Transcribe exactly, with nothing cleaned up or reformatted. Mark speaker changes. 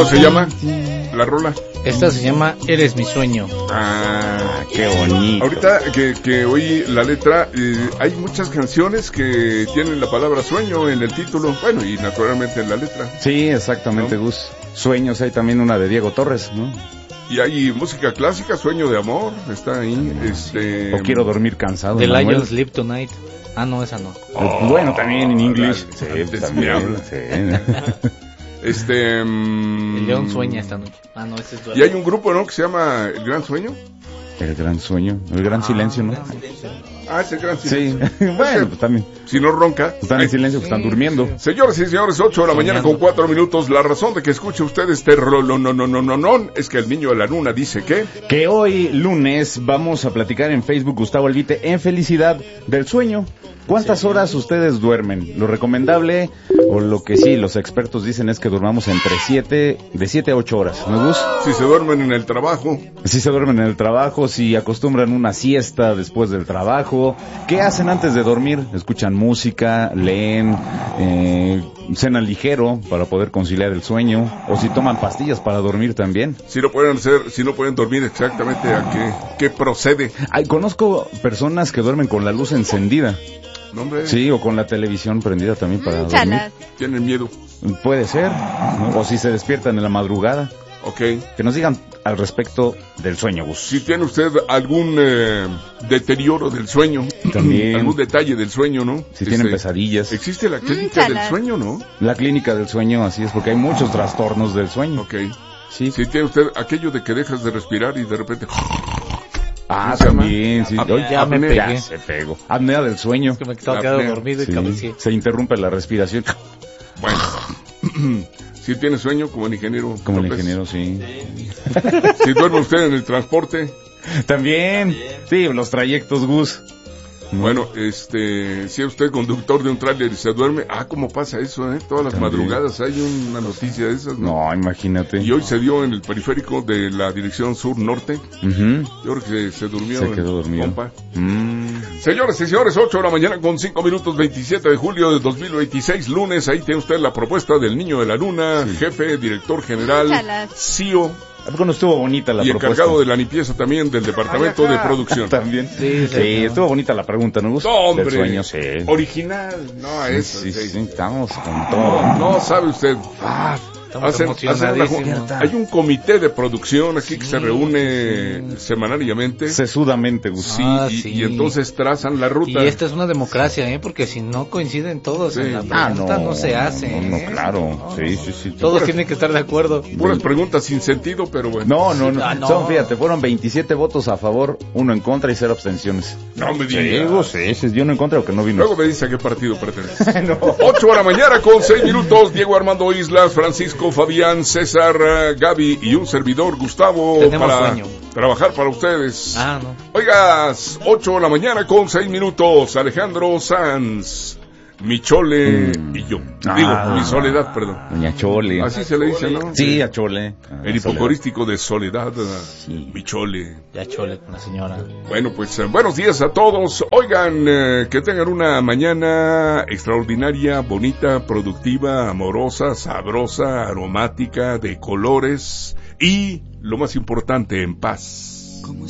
Speaker 1: ¿Cómo se llama la rola?
Speaker 2: Esta se llama Eres mi sueño.
Speaker 1: Ah, qué bonito. Ahorita que, que oí la letra, eh, hay muchas canciones que tienen la palabra sueño en el título, bueno, y naturalmente en la letra.
Speaker 3: Sí, exactamente, ¿no? Gus. Sueños, hay también una de Diego Torres, ¿no?
Speaker 1: Y hay música clásica, Sueño de Amor, está ahí. Este...
Speaker 3: O Quiero dormir cansado.
Speaker 2: The Lion Sleep Tonight. Ah, no, esa no.
Speaker 3: Oh, bueno, también en inglés.
Speaker 1: Sí, también. Sí. Este... Um...
Speaker 2: El león sueña esta noche. Ah, no, ese es duerme.
Speaker 1: Y hay un grupo, ¿no?, que se llama El Gran Sueño.
Speaker 3: El Gran Sueño, El Gran ah, Silencio, ¿no?
Speaker 1: Ah, es El Gran Silencio.
Speaker 3: Sí, bueno, pues también.
Speaker 1: Si no ronca.
Speaker 3: Están en silencio, que sí. Están durmiendo.
Speaker 1: Señores y señores, ocho de la mañana con cuatro minutos. La razón de que escuche usted este rolo, no, no, no, no, no, es que el niño de la luna dice que...
Speaker 3: Que hoy, lunes, vamos a platicar en Facebook, Gustavo Albite, en Felicidad del Sueño. ¿Cuántas sí. horas ustedes duermen? Lo recomendable, o lo que sí, los expertos dicen es que durmamos entre siete, de siete a ocho horas, ¿no, Gus?
Speaker 1: Si se duermen en el trabajo.
Speaker 3: Si se duermen en el trabajo, si acostumbran una siesta después del trabajo. ¿Qué hacen antes de dormir? ¿Escuchan música? ¿Leen? Eh, ¿Cenan ligero para poder conciliar el sueño? ¿O si toman pastillas para dormir también?
Speaker 1: Si no pueden hacer, si no pueden dormir exactamente, ¿a qué, qué procede?
Speaker 3: Ay, conozco personas que duermen con la luz encendida.
Speaker 1: No, hombre.
Speaker 3: Sí, o con la televisión prendida también para
Speaker 4: Chalas.
Speaker 3: dormir.
Speaker 1: Tienen miedo.
Speaker 3: Puede ser, ¿no? O si se despiertan en la madrugada.
Speaker 1: Ok.
Speaker 3: Que nos digan al respecto del sueño, Gus.
Speaker 1: Si tiene usted algún eh, deterioro del sueño,
Speaker 3: también
Speaker 1: algún detalle del sueño, ¿no?
Speaker 3: Si este, tienen pesadillas.
Speaker 1: Existe la clínica mm, del sueño, ¿no?
Speaker 3: La clínica del sueño, así es, porque hay muchos trastornos del sueño.
Speaker 1: Ok.
Speaker 3: Sí.
Speaker 1: Si tiene usted aquello de que dejas de respirar y de repente...
Speaker 3: Ah, también, sí.
Speaker 2: Apnea. Ya me pegué.
Speaker 3: Ya se pegó. Apnea del sueño.
Speaker 2: Es que me estaba quedando dormido
Speaker 3: sí.
Speaker 2: y cabeceé.
Speaker 3: Se interrumpe la respiración.
Speaker 1: Bueno. Si tiene sueño, como el ingeniero.
Speaker 3: Como
Speaker 1: López.
Speaker 3: el ingeniero, sí.
Speaker 1: Si duerme usted en el transporte.
Speaker 3: También. Sí, los trayectos, Gus.
Speaker 1: Bueno, este, si es usted conductor de un tráiler y se duerme, ah, ¿cómo pasa eso, eh? Todas las También. madrugadas hay una noticia de esas, ¿no?
Speaker 3: No, imagínate.
Speaker 1: Y hoy se dio en el periférico de la dirección sur-norte.
Speaker 3: Uh-huh.
Speaker 1: Yo creo que se durmió.
Speaker 3: Se quedó dormido.
Speaker 1: Compa.
Speaker 3: Mm.
Speaker 1: Señores y señores, ocho de la mañana con cinco minutos, veintisiete de julio de dos mil veintiséis, lunes. Ahí tiene usted la propuesta del niño de la luna, sí. jefe, director general,
Speaker 4: Chalas.
Speaker 1: C E O.
Speaker 3: ¿A poco no estuvo bonita la
Speaker 1: y
Speaker 3: propuesta?
Speaker 1: Y encargado de la limpieza también del departamento de producción.
Speaker 3: También. Sí, sí, sí, estuvo bonita la pregunta, ¿no?
Speaker 1: No, hombre.
Speaker 3: Del sueño, sí.
Speaker 1: Original. No,
Speaker 3: sí,
Speaker 1: eso.
Speaker 3: Sí,
Speaker 1: sí,
Speaker 3: sí, estamos con todo.
Speaker 1: No, sabe usted.
Speaker 3: Ah,
Speaker 1: Hacen, hacen una, hay un comité de producción aquí sí, que se reúne sí. semanalmente.
Speaker 3: Sesudamente, Gus.
Speaker 1: Sí, ah, y, sí, y entonces trazan la ruta.
Speaker 2: Y esta es una democracia, ¿eh? Porque si no coinciden todos sí. en la pregunta, ah, no, no se hace.
Speaker 3: No, no,
Speaker 2: ¿eh?
Speaker 3: claro.
Speaker 2: No,
Speaker 3: sí, sí, sí.
Speaker 2: Todos puras, tienen que estar de acuerdo.
Speaker 1: Puras preguntas sin sentido, pero bueno.
Speaker 3: No, no, no. Ah, no. Son, fíjate, fueron veintisiete votos a favor, uno en contra y cero abstenciones.
Speaker 1: No me digas.
Speaker 3: Sí, sí, yo no en contra o que no vino.
Speaker 1: Luego me dice a qué partido pertenece. no. ocho de la mañana con seis minutos, Diego Armando Islas, Francisco Fabián, César, Gaby y un servidor, Gustavo,
Speaker 2: Tenemos
Speaker 1: para
Speaker 2: sueño.
Speaker 1: trabajar para ustedes.
Speaker 2: Ah, no.
Speaker 1: Oigas, ocho de la mañana con seis minutos, Alejandro Sanz, mi Chole mm. y yo. Ah, Digo, mi Soledad, perdón.
Speaker 3: Doña Chole.
Speaker 1: Así se le dice, ¿no?
Speaker 3: Sí, a Chole.
Speaker 1: Ah, el hipocorístico de Soledad, sí. mi Chole.
Speaker 2: Ya Chole con la señora.
Speaker 1: Bueno, pues eh, buenos días a todos. Oigan, eh, que tengan una mañana extraordinaria, bonita, productiva, amorosa, sabrosa, aromática, de colores y, lo más importante, en paz.